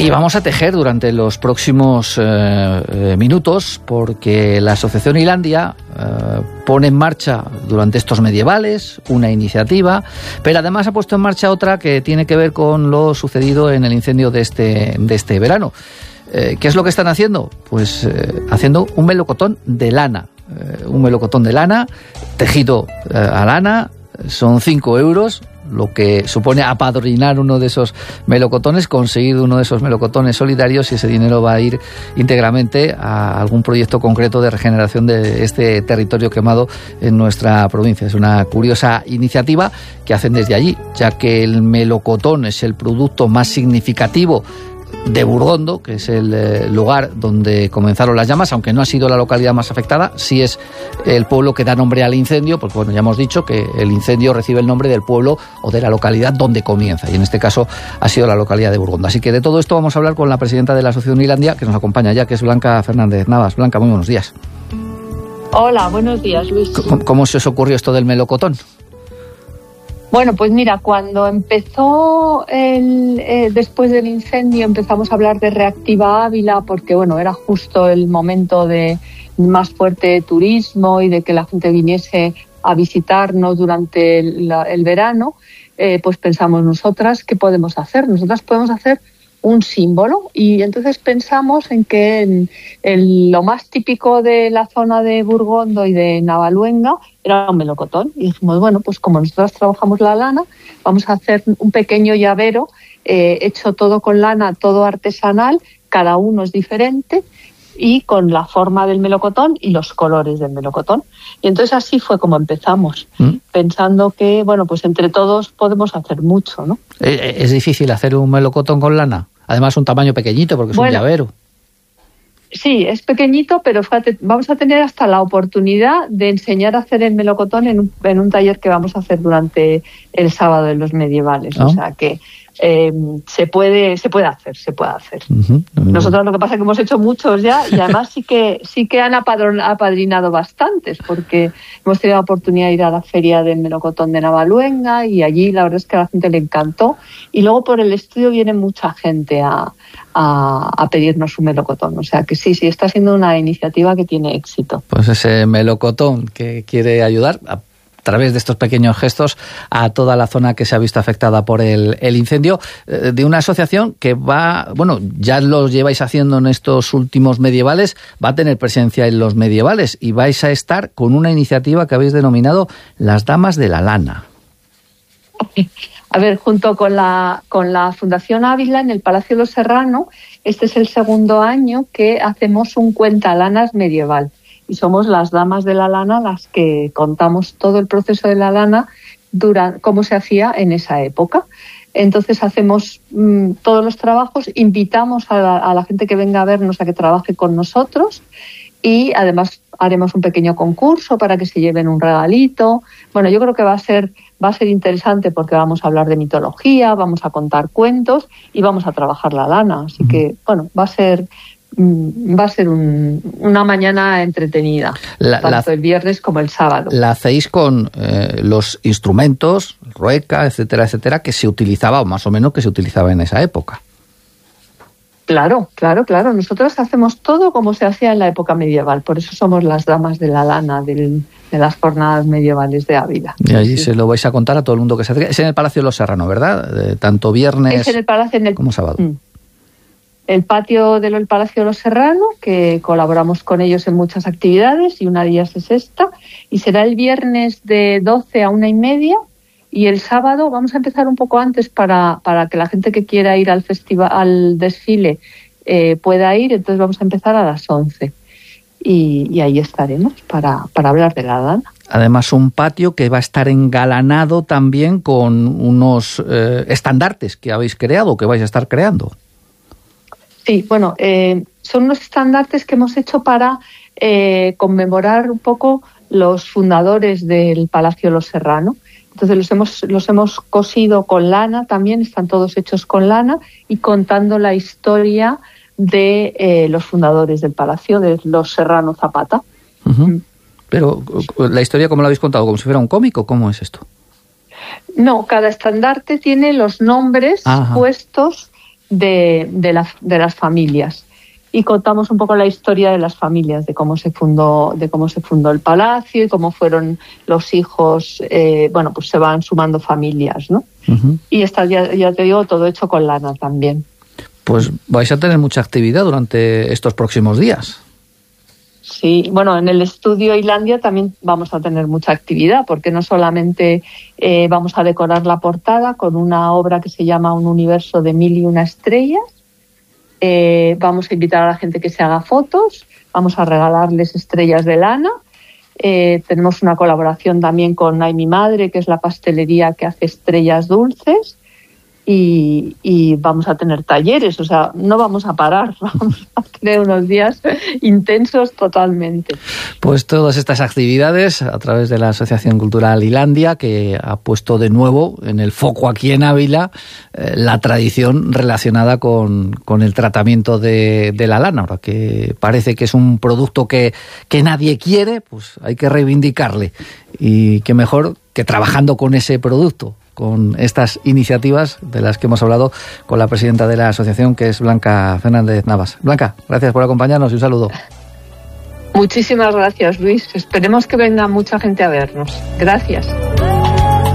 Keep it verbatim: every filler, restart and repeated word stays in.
Y vamos a tejer durante los próximos eh, eh, minutos, porque la Asociación Islandia eh, pone en marcha durante estos medievales una iniciativa, pero además ha puesto en marcha otra que tiene que ver con lo sucedido en el incendio de este, de este verano. Eh, ¿Qué es lo que están haciendo? Pues eh, haciendo un melocotón de lana. Eh, un melocotón de lana, tejido eh, a lana, son cinco euros, lo que supone apadrinar uno de esos melocotones, conseguir uno de esos melocotones solidarios, y ese dinero va a ir íntegramente a algún proyecto concreto de regeneración de este territorio quemado en nuestra provincia. Es una curiosa iniciativa que hacen desde allí, ya que el melocotón es el producto más significativo de Burgondo, que es el eh, lugar donde comenzaron las llamas, aunque no ha sido la localidad más afectada, sí es el pueblo que da nombre al incendio, porque bueno, ya hemos dicho que el incendio recibe el nombre del pueblo o de la localidad donde comienza, y en este caso ha sido la localidad de Burgondo. Así que de todo esto vamos a hablar con la presidenta de la Asociación Islandia, que nos acompaña ya, que es Blanca Fernández Navas. Blanca, muy buenos días. Hola, buenos días, Luis. ¿Cómo, cómo se os ocurrió esto del melocotón? Bueno, pues mira, cuando empezó el, eh, después del incendio empezamos a hablar de Reactiva Ávila, porque bueno, era justo el momento de más fuerte turismo y de que la gente viniese a visitarnos durante el, la, el verano. Eh, pues pensamos nosotras, ¿qué podemos hacer? Nosotras podemos hacer un símbolo, y entonces pensamos en que en, en lo más típico de la zona de Burgondo y de Navaluenga era un melocotón, y dijimos, bueno, pues como nosotros trabajamos la lana, vamos a hacer un pequeño llavero eh, hecho todo con lana, todo artesanal, cada uno es diferente, y con la forma del melocotón y los colores del melocotón. Y entonces así fue como empezamos, ¿Mm? pensando que, bueno, pues entre todos podemos hacer mucho, ¿no? ¿Es difícil hacer un melocotón con lana? Además, un tamaño pequeñito, porque es bueno, un llavero. Sí, es pequeñito, pero fíjate, vamos a tener hasta la oportunidad de enseñar a hacer el melocotón en un, en un taller que vamos a hacer durante el sábado de los medievales. ¿No? O sea que eh, se puede se puede hacer, se puede hacer. Uh-huh. Nosotros lo que pasa es que hemos hecho muchos ya, y además sí que sí que han apadron, apadrinado bastantes, porque hemos tenido la oportunidad de ir a la feria del melocotón de Navaluenga, y allí la verdad es que a la gente le encantó, y luego por el estudio viene mucha gente a, a, a pedirnos un melocotón. O sea que sí, sí, está siendo una iniciativa que tiene éxito. Pues ese melocotón que quiere ayudar a a través de estos pequeños gestos a toda la zona que se ha visto afectada por el, el incendio, eh, de una asociación que va, bueno, ya lo lleváis haciendo en estos últimos medievales, va a tener presencia en los medievales, y vais a estar con una iniciativa que habéis denominado Las Damas de la Lana. A ver, junto con la, con la Fundación Ávila, en el Palacio Los Serrano, este es el segundo año que hacemos un cuentalanas medieval. Y somos las damas de la lana las que contamos todo el proceso de la lana, durante, cómo se hacía en esa época. Entonces hacemos mmm, todos los trabajos, invitamos a la, a la gente que venga a vernos a que trabaje con nosotros, y además haremos un pequeño concurso para que se lleven un regalito. Bueno, yo creo que va a ser va a ser interesante, porque vamos a hablar de mitología, vamos a contar cuentos y vamos a trabajar la lana. Así que, bueno, va a ser va a ser un, una mañana entretenida, la, tanto la, el viernes como el sábado. La hacéis con eh, los instrumentos, rueca, etcétera, etcétera, que se utilizaba, o más o menos que se utilizaba en esa época. Claro, claro, claro. Nosotros hacemos todo como se hacía en la época medieval. Por eso somos las damas de la lana del, de las jornadas medievales de Ávila. Y allí sí. Se lo vais a contar a todo el mundo que se acerque. Es en el Palacio de Los Serrano, ¿verdad? De, tanto viernes es en el Palacio, en el, como sábado. Mm. El patio del Palacio de Los Serrano, que colaboramos con ellos en muchas actividades, y una de ellas es esta, y será el viernes de doce a una y media, y el sábado vamos a empezar un poco antes para, para que la gente que quiera ir al festival, al desfile, eh, pueda ir. Entonces vamos a empezar a las once, y, y ahí estaremos para, para hablar de la lana. Además, un patio que va a estar engalanado también con unos eh, estandartes que habéis creado, que vais a estar creando. Sí, bueno, eh, son unos estandartes que hemos hecho para eh, conmemorar un poco los fundadores del Palacio Los Serrano. Entonces los hemos los hemos cosido con lana también, están todos hechos con lana, y contando la historia de eh, los fundadores del palacio, de los Serrano Zapata. Uh-huh. Pero la historia, ¿cómo la habéis contado? ¿Como si fuera un cómic o cómo es esto? No, cada estandarte tiene los nombres Ajá. puestos de, de, la, de las familias. Y contamos un poco la historia de las familias, de cómo se fundó, de cómo se fundó el palacio y cómo fueron los hijos, eh, bueno, pues se van sumando familias, ¿no? Uh-huh. Y está, ya, ya te digo, todo hecho con lana también. Pues vais a tener mucha actividad durante estos próximos días. Sí, bueno, en el estudio Islandia también vamos a tener mucha actividad, porque no solamente eh, vamos a decorar la portada con una obra que se llama Un universo de mil y una estrellas. Eh, vamos a invitar a la gente que se haga fotos, vamos a regalarles estrellas de lana. Eh, tenemos una colaboración también con Ay Mi Madre, que es la pastelería que hace estrellas dulces. Y, y vamos a tener talleres, o sea, no vamos a parar, vamos a tener unos días intensos totalmente. Pues todas estas actividades a través de la Asociación Cultural Islandia, que ha puesto de nuevo en el foco aquí en Ávila eh, la tradición relacionada con, con el tratamiento de, de la lana. Ahora que parece que es un producto que, que nadie quiere, pues hay que reivindicarle. Y qué mejor que trabajando con ese producto, con estas iniciativas de las que hemos hablado con la presidenta de la asociación, que es Blanca Fernández Navas. Blanca, gracias por acompañarnos y un saludo. Muchísimas gracias, Luis. Esperemos que venga mucha gente a vernos. Gracias.